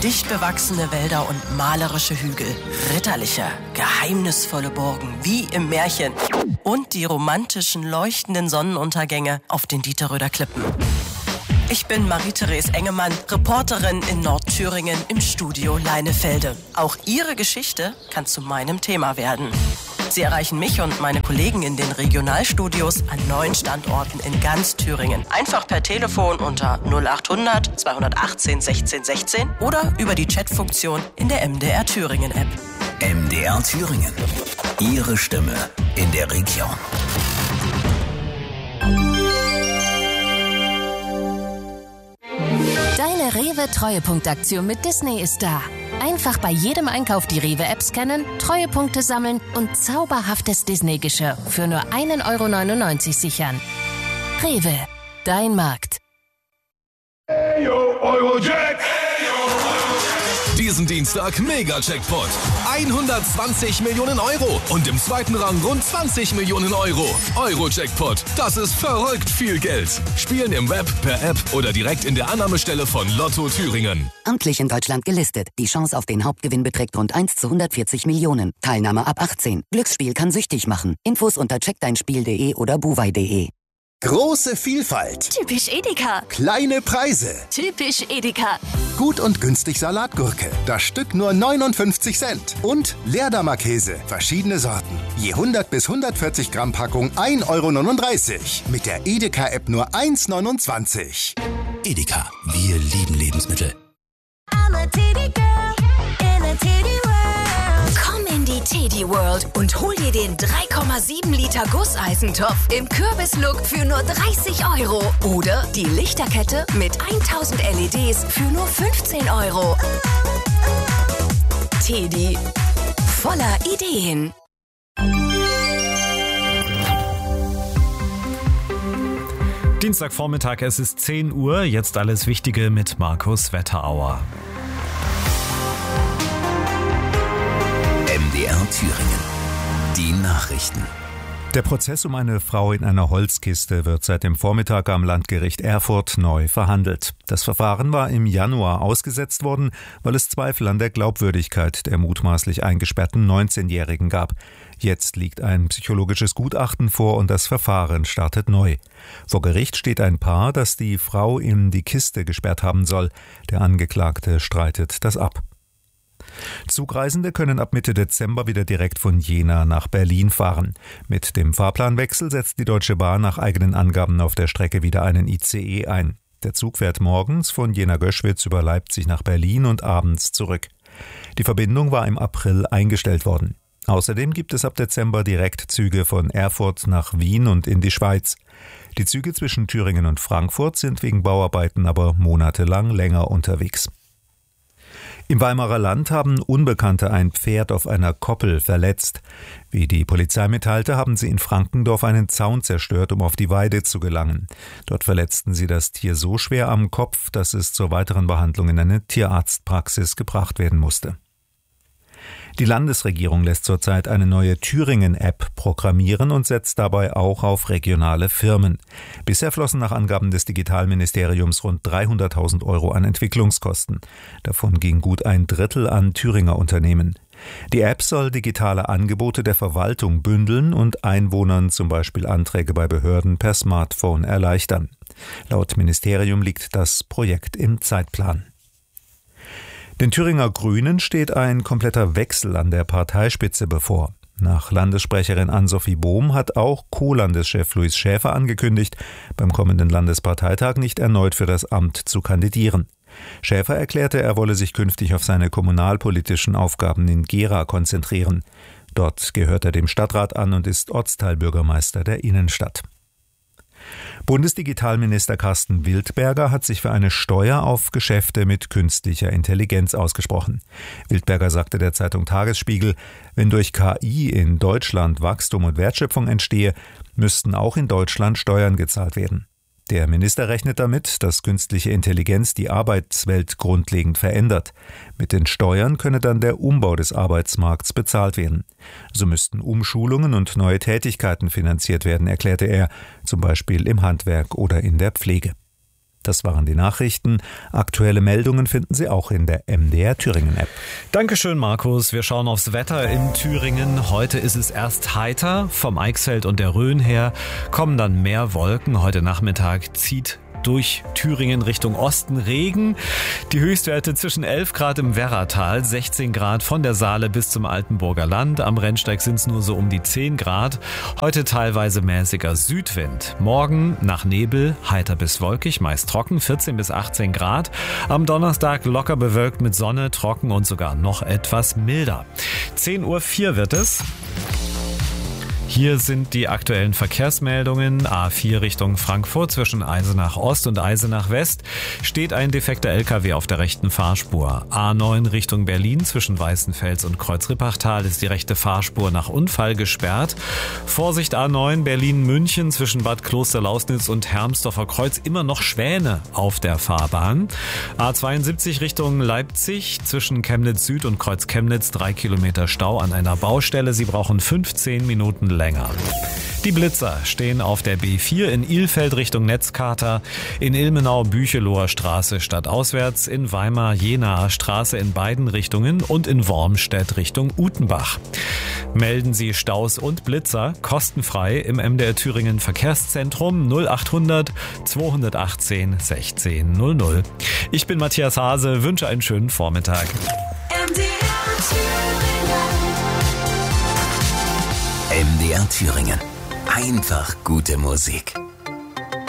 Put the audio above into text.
Dicht bewachsene Wälder und malerische Hügel, ritterliche, geheimnisvolle Burgen wie im Märchen und die romantischen, leuchtenden Sonnenuntergänge auf den Dieterröder Klippen. Ich bin Marie-Therese Engemann, Reporterin in Nordthüringen im Studio Leinefelde. Auch Ihre Geschichte kann zu meinem Thema werden. Sie erreichen mich und meine Kollegen in den Regionalstudios an 9 Standorten in ganz Thüringen. Einfach per Telefon unter 0800 218 16 16 oder über die Chatfunktion in der MDR Thüringen App. MDR Thüringen. Ihre Stimme in der Region. Deine Rewe-Treuepunktaktion mit Disney ist da. Einfach bei jedem Einkauf die Rewe-App scannen, Treuepunkte sammeln und zauberhaftes Disney-Geschirr für nur 1,99 € sichern. Rewe, dein Markt. Hey yo, Eurojack! Diesen Dienstag Mega-Jackpot. 120 Millionen Euro und im zweiten Rang rund 20 Millionen Euro. Euro-Jackpot, das ist verrückt viel Geld. Spielen im Web, per App oder direkt in der Annahmestelle von Lotto Thüringen. Amtlich in Deutschland gelistet. Die Chance auf den Hauptgewinn beträgt rund 1 zu 140 Millionen. Teilnahme ab 18. Glücksspiel kann süchtig machen. Infos unter checkdeinspiel.de oder buwei.de. Große Vielfalt. Typisch Edeka. Kleine Preise. Typisch Edeka. Gut und günstig Salatgurke. Das Stück nur 59 Cent. Und Leerdammer Käse. Verschiedene Sorten. Je 100 bis 140 Gramm Packung 1,39 €. Mit der Edeka-App nur 1,29 €. Edeka, wir lieben Lebensmittel. Komm in die Teddy World und hol dir den 3,7 Liter Gusseisentopf im Kürbislook für nur 30 € oder die Lichterkette mit 1000 LEDs für nur 15 €. Teddy, voller Ideen. Dienstagvormittag, es ist 10 Uhr, jetzt alles Wichtige mit Markus Wetterauer. MDR Thüringen. Die Nachrichten. Der Prozess um eine Frau in einer Holzkiste wird seit dem Vormittag am Landgericht Erfurt neu verhandelt. Das Verfahren war im Januar ausgesetzt worden, weil es Zweifel an der Glaubwürdigkeit der mutmaßlich eingesperrten 19-Jährigen gab. Jetzt liegt ein psychologisches Gutachten vor und das Verfahren startet neu. Vor Gericht steht ein Paar, das die Frau in die Kiste gesperrt haben soll. Der Angeklagte streitet das ab. Zugreisende können ab Mitte Dezember wieder direkt von Jena nach Berlin fahren. Mit dem Fahrplanwechsel setzt die Deutsche Bahn nach eigenen Angaben auf der Strecke wieder einen ICE ein. Der Zug fährt morgens von Jena-Göschwitz über Leipzig nach Berlin und abends zurück. Die Verbindung war im April eingestellt worden. Außerdem gibt es ab Dezember Direktzüge von Erfurt nach Wien und in die Schweiz. Die Züge zwischen Thüringen und Frankfurt sind wegen Bauarbeiten aber monatelang länger unterwegs. Im Weimarer Land haben Unbekannte ein Pferd auf einer Koppel verletzt. Wie die Polizei mitteilte, haben sie in Frankendorf einen Zaun zerstört, um auf die Weide zu gelangen. Dort verletzten sie das Tier so schwer am Kopf, dass es zur weiteren Behandlung in eine Tierarztpraxis gebracht werden musste. Die Landesregierung lässt zurzeit eine neue Thüringen-App programmieren und setzt dabei auch auf regionale Firmen. Bisher flossen nach Angaben des Digitalministeriums rund 300.000 € an Entwicklungskosten. Davon ging gut ein Drittel an Thüringer Unternehmen. Die App soll digitale Angebote der Verwaltung bündeln und Einwohnern zum Beispiel Anträge bei Behörden per Smartphone erleichtern. Laut Ministerium liegt das Projekt im Zeitplan. Den Thüringer Grünen steht ein kompletter Wechsel an der Parteispitze bevor. Nach Landessprecherin Ann-Sophie Bohm hat auch Co-Landeschef Louis Schäfer angekündigt, beim kommenden Landesparteitag nicht erneut für das Amt zu kandidieren. Schäfer erklärte, er wolle sich künftig auf seine kommunalpolitischen Aufgaben in Gera konzentrieren. Dort gehört er dem Stadtrat an und ist Ortsteilbürgermeister der Innenstadt. Bundesdigitalminister Carsten Wildberger hat sich für eine Steuer auf Geschäfte mit künstlicher Intelligenz ausgesprochen. Wildberger sagte der Zeitung Tagesspiegel, wenn durch KI in Deutschland Wachstum und Wertschöpfung entstehe, müssten auch in Deutschland Steuern gezahlt werden. Der Minister rechnet damit, dass künstliche Intelligenz die Arbeitswelt grundlegend verändert. Mit den Steuern könne dann der Umbau des Arbeitsmarkts bezahlt werden. So müssten Umschulungen und neue Tätigkeiten finanziert werden, erklärte er, zum Beispiel im Handwerk oder in der Pflege. Das waren die Nachrichten. Aktuelle Meldungen finden Sie auch in der MDR Thüringen App. Dankeschön, Markus. Wir schauen aufs Wetter in Thüringen. Heute ist es erst heiter. Vom Eichsfeld und der Rhön her kommen dann mehr Wolken. Heute Nachmittag zieht durch Thüringen Richtung Osten Regen. Die Höchstwerte zwischen 11 Grad im Werratal, 16 Grad von der Saale bis zum Altenburger Land. Am Rennsteig sind es nur so um die 10 Grad. Heute teilweise mäßiger Südwind. Morgen nach Nebel, heiter bis wolkig, meist trocken, 14 bis 18 Grad. Am Donnerstag locker bewölkt mit Sonne, trocken und sogar noch etwas milder. 10:04 Uhr wird es. Hier sind die aktuellen Verkehrsmeldungen. A4 Richtung Frankfurt zwischen Eisenach Ost und Eisenach West steht ein defekter LKW auf der rechten Fahrspur. A9 Richtung Berlin zwischen Weißenfels und Kreuzrippachtal ist die rechte Fahrspur nach Unfall gesperrt. Vorsicht A9 Berlin-München zwischen Bad Klosterlausnitz und Hermsdorfer Kreuz immer noch Schwäne auf der Fahrbahn. A72 Richtung Leipzig zwischen Chemnitz Süd und Kreuz Chemnitz 3 Kilometer Stau an einer Baustelle. Sie brauchen 15 Minuten länger. Die Blitzer stehen auf der B4 in Ilfeld Richtung Netzkater, in Ilmenau Bücheloher Straße stadtauswärts, in Weimar Jenaer Straße in beiden Richtungen und in Wormstedt Richtung Utenbach. Melden Sie Staus und Blitzer kostenfrei im MDR Thüringen Verkehrszentrum 0800 218 16 00. Ich bin Matthias Hase, wünsche einen schönen Vormittag. MDR Thüringen. Einfach gute Musik.